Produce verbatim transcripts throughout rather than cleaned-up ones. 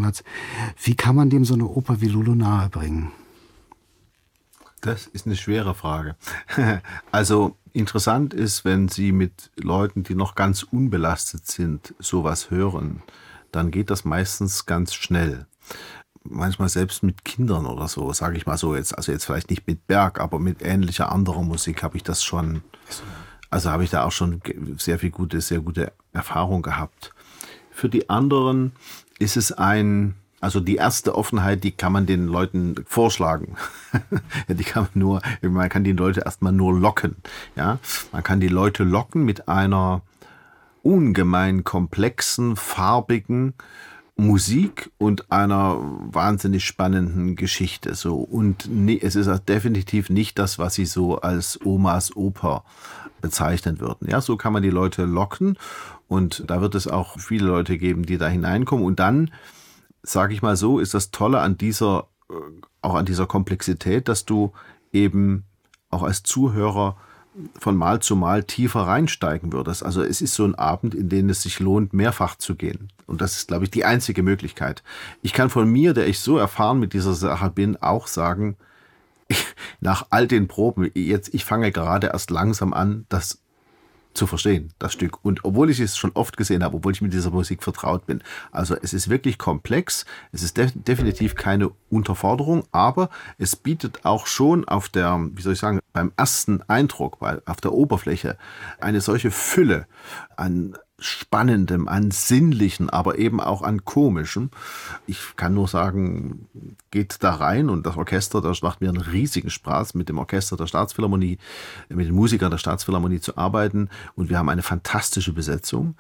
Jahrhunderts. Wie kann man dem so eine Oper wie Lulu nahebringen? Das ist eine schwere Frage. Also interessant ist, wenn Sie mit Leuten, die noch ganz unbelastet sind, sowas hören, dann geht das meistens ganz schnell. Manchmal selbst mit Kindern oder so, sage ich mal so jetzt. Also jetzt vielleicht nicht mit Berg, aber mit ähnlicher anderer Musik habe ich das schon, also habe ich da auch schon sehr viel gute, sehr gute Erfahrung gehabt. Für die anderen ist es ein, also die erste Offenheit, die kann man den Leuten vorschlagen. Ja, die kann man nur, man kann die Leute erstmal nur locken. Ja, man kann die Leute locken mit einer ungemein komplexen, farbigen Musik und einer wahnsinnig spannenden Geschichte. So. Und nee, es ist definitiv nicht das, was sie so als Omas Oper bezeichnen würden. Ja, so kann man die Leute locken und da wird es auch viele Leute geben, die da hineinkommen. Und dann, sage ich mal so, ist das Tolle an dieser, auch an dieser Komplexität, dass du eben auch als Zuhörer von Mal zu Mal tiefer reinsteigen würdest. Also es ist so ein Abend, in den es sich lohnt, mehrfach zu gehen. Und das ist, glaube ich, die einzige Möglichkeit. Ich kann von mir, der ich so erfahren mit dieser Sache bin, auch sagen, ich, nach all den Proben, jetzt, ich fange gerade erst langsam an, das zu verstehen, das Stück. Und obwohl ich es schon oft gesehen habe, obwohl ich mit dieser Musik vertraut bin. Also es ist wirklich komplex, es ist de- definitiv keine Unterforderung, aber es bietet auch schon auf der, wie soll ich sagen, beim ersten Eindruck, bei, auf der Oberfläche, eine solche Fülle an Spannendem, an Sinnlichen, aber eben auch an Komischem. Ich kann nur sagen, geht da rein und das Orchester, das macht mir einen riesigen Spaß, mit dem Orchester der Staatsphilharmonie, mit den Musikern der Staatsphilharmonie zu arbeiten und wir haben eine fantastische Besetzung.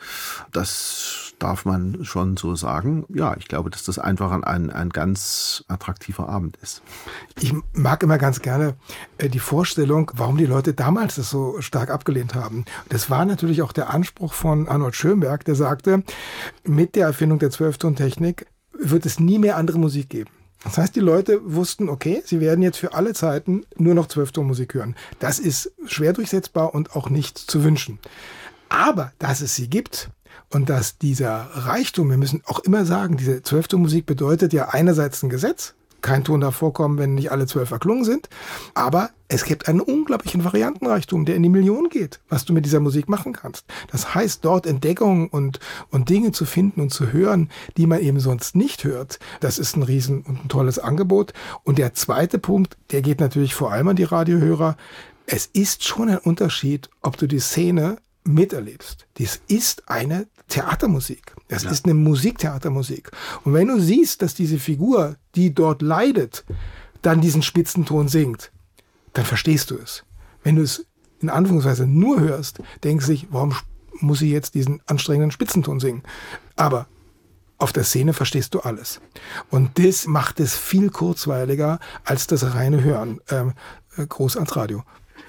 Das darf man schon so sagen. Ja, ich glaube, dass das einfach ein, ein ganz attraktiver Abend ist. Ich mag immer ganz gerne äh, die Vorstellung, warum die Leute damals das so stark abgelehnt haben. Das war natürlich auch der Anspruch von Arnold Schönberg, der sagte, mit der Erfindung der Zwölftontechnik wird es nie mehr andere Musik geben. Das heißt, die Leute wussten, okay, sie werden jetzt für alle Zeiten nur noch Zwölftonmusik hören. Das ist schwer durchsetzbar und auch nicht zu wünschen. Aber dass es sie gibt und dass dieser Reichtum, wir müssen auch immer sagen, diese Zwölftonmusik bedeutet ja einerseits ein Gesetz, kein Ton darf vorkommen, wenn nicht alle zwölf erklungen sind. Aber es gibt einen unglaublichen Variantenreichtum, der in die Millionen geht, was du mit dieser Musik machen kannst. Das heißt, dort Entdeckungen und, und Dinge zu finden und zu hören, die man eben sonst nicht hört, das ist ein riesen und ein tolles Angebot. Und der zweite Punkt, der geht natürlich vor allem an die Radiohörer. Es ist schon ein Unterschied, ob du die Szene miterlebst. Dies ist eine Theatermusik. Das ja. ist eine Musiktheatermusik. Und wenn du siehst, dass diese Figur, die dort leidet, dann diesen Spitzenton singt, dann verstehst du es. Wenn du es in Anführungszeichen nur hörst, denkst du dich, warum muss sie jetzt diesen anstrengenden Spitzenton singen? Aber auf der Szene verstehst du alles. Und das macht es viel kurzweiliger als das reine Hören. Ähm, groß ans Radio.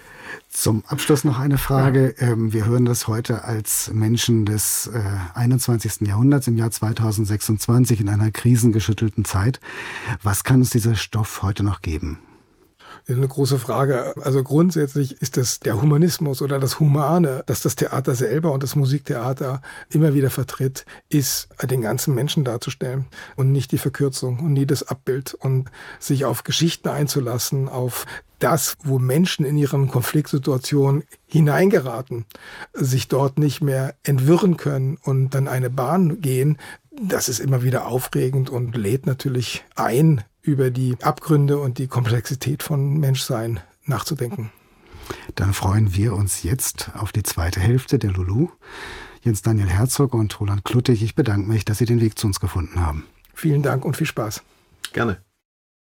Zum Abschluss noch eine Frage. Wir hören das heute als Menschen des einundzwanzigsten Jahrhunderts im Jahr zweitausendsechsundzwanzig in einer krisengeschüttelten Zeit. Was kann uns dieser Stoff heute noch geben? Das ist eine große Frage. Also grundsätzlich ist das der Humanismus oder das Humane, das das Theater selber und das Musiktheater immer wieder vertritt, ist, den ganzen Menschen darzustellen und nicht die Verkürzung und nie das Abbild und sich auf Geschichten einzulassen, auf das, wo Menschen in ihren Konfliktsituationen hineingeraten, sich dort nicht mehr entwirren können und dann eine Bahn gehen. Das ist immer wieder aufregend und lädt natürlich ein, über die Abgründe und die Komplexität von Menschsein nachzudenken. Dann freuen wir uns jetzt auf die zweite Hälfte der Lulu. Jens Daniel Herzog und Roland Kluttig, ich bedanke mich, dass Sie den Weg zu uns gefunden haben. Vielen Dank und viel Spaß. Gerne.